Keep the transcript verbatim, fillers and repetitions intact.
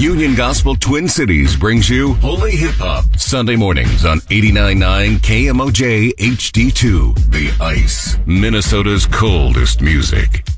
Union Gospel Twin Cities brings you Holy Hip Hop Sunday mornings on eighty-nine point nine K M O J H D two. The Ice, Minnesota's coldest music.